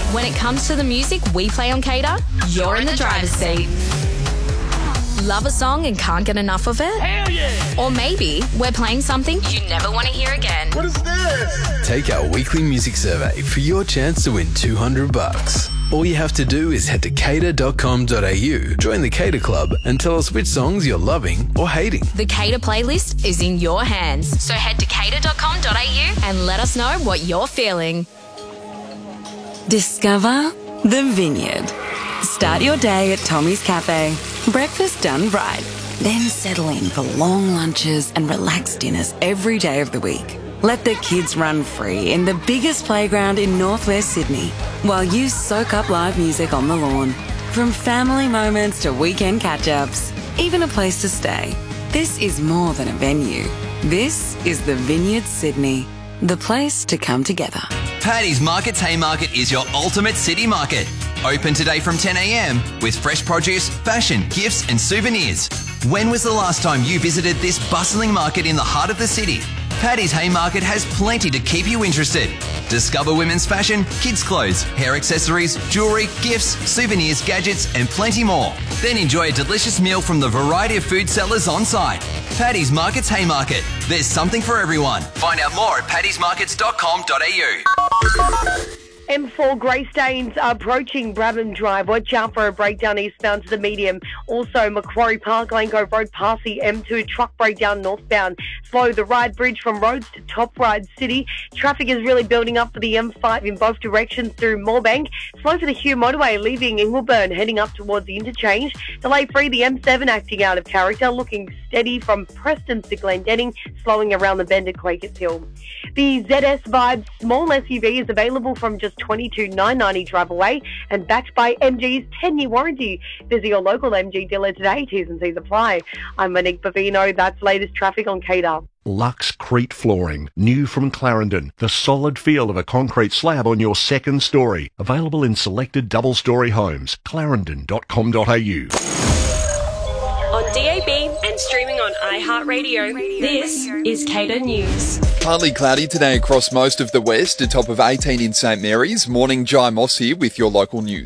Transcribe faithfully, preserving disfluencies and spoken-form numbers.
When it comes to the music we play on Cater, you're in the driver's seat. Love a song and can't get enough of it? Hell yeah! Or maybe we're playing something you never want to hear again. What is this? Take our weekly music survey for your chance to win two hundred bucks. All you have to do is head to cater dot com dot a u, join the Cater Club, and tell us which songs you're loving or hating. The Cater playlist is in your hands. So head to cater dot com dot a u and let us know what you're feeling. Discover the Vineyard. Start your day at Tommy's Cafe. Breakfast done right. Then settle in for long lunches and relaxed dinners every day of the week. Let the kids run free in the biggest playground in northwest Sydney while you soak up live music on the lawn. From family moments to weekend catch-ups, even a place to stay. This is more than a venue. This is the Vineyard Sydney, the place to come together. Paddy's Market's Haymarket is your ultimate city market. Open today from ten a m with fresh produce, fashion, gifts and souvenirs. When was the last time you visited this bustling market in the heart of the city? Paddy's Haymarket has plenty to keep you interested. Discover women's fashion, kids' clothes, hair accessories, jewellery, gifts, souvenirs, gadgets and plenty more. Then enjoy a delicious meal from the variety of food sellers on site. Paddy's Market's Haymarket. There's something for everyone. Find out more at paddy's markets dot com dot a u. M four grey stains are approaching Brabham Drive. Watch out for a breakdown eastbound to the medium. Also, Macquarie Park, Lane Cove Road past the M two, truck breakdown northbound. Slow the Ryde Bridge from Rhodes to Top Ryde City. Traffic is really building up for the M five in both directions through Moorebank. Slow for the Hugh Motorway leaving Ingleburn, heading up towards the interchange. Delay free the M seven acting out of character, looking steady from Preston to Glendenning, slowing around the bend at Quakers Hill. The Z S Vibe small S U V is available from just twenty-two thousand nine hundred ninety dollars drive away and backed by M G's ten-year warranty. Visit your local M G dealer today. T's and C's apply. I'm Monique Bavino. That's latest traffic on Cater. Lux Crete Flooring, new from Clarendon. The solid feel of a concrete slab on your second story. Available in selected double-story homes. clarendon dot com dot a u. On D A B and streaming on iHeartRadio, this is Cater News. Partly cloudy today across most of the west, a top of eighteen in St Mary's. Morning, Jai Moss here with your local news.